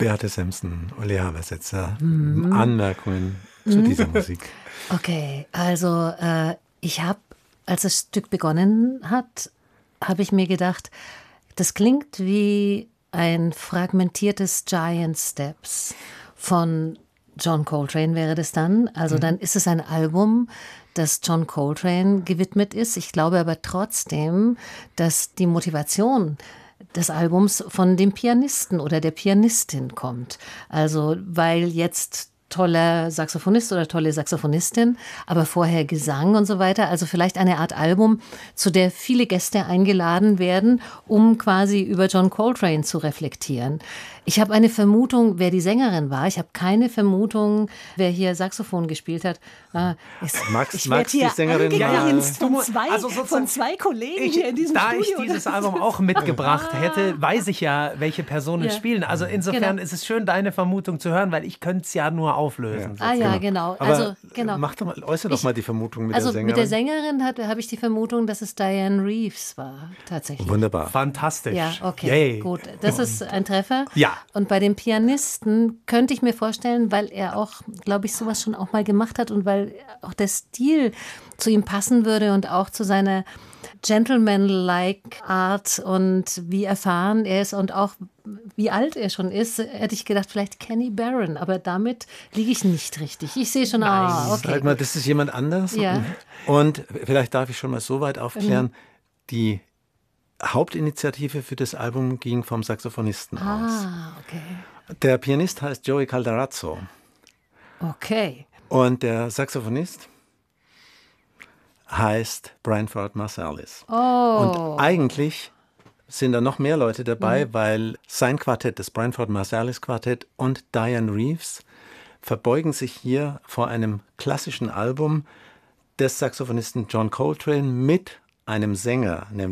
Beate Sampson, Uli Habersetzer, Anmerkungen zu dieser Musik. Okay, also ich habe, als das Stück begonnen hat, habe ich mir gedacht, das klingt wie ein fragmentiertes Giant Steps von John Coltrane wäre das dann. Also dann ist es ein Album, das John Coltrane gewidmet ist. Ich glaube aber trotzdem, dass die Motivation des Albums von dem Pianisten oder der Pianistin kommt. Also weil jetzt toller Saxophonist oder tolle Saxophonistin, aber vorher Gesang und so weiter. Also vielleicht eine Art Album, zu der viele Gäste eingeladen werden, um quasi über John Coltrane zu reflektieren. Ich habe eine Vermutung, wer die Sängerin war. Ich habe keine Vermutung, wer hier Saxophon gespielt hat. Magst die Sängerin von zwei Kollegen hier in diesem Studio. Da ich dieses Album auch mitgebracht hätte, weiß ich ja, welche Personen spielen. Also insofern ist es schön, deine Vermutung zu hören, weil ich könnte es ja nur auflösen. Genau. Aber äußere doch mal die Vermutung mit der Sängerin. Mit der Sängerin habe ich die Vermutung, dass es Diane Reeves war, tatsächlich. Wunderbar. Fantastisch. Ja, okay, gut. Das ist ein Treffer. Ja. Und bei dem Pianisten könnte ich mir vorstellen, weil er auch, glaube ich, sowas schon auch mal gemacht hat und weil auch der Stil zu ihm passen würde und auch zu seiner gentleman-like Art und wie erfahren er ist und auch wie alt er schon ist, hätte ich gedacht, vielleicht Kenny Barron, aber damit liege ich nicht richtig. Ich sehe schon, okay. Sag mal, das ist jemand anders? Ja. Und vielleicht darf ich schon mal so weit aufklären, die Hauptinitiative für das Album ging vom Saxophonisten aus. Okay. Der Pianist heißt Joey Calderazzo. Okay. Und der Saxophonist heißt Branford Marsalis. Und eigentlich sind da noch mehr Leute dabei, weil sein Quartett, das Branford Marsalis Quartett und Diane Reeves verbeugen sich hier vor einem klassischen Album des Saxophonisten John Coltrane mit einem Sänger, nämlich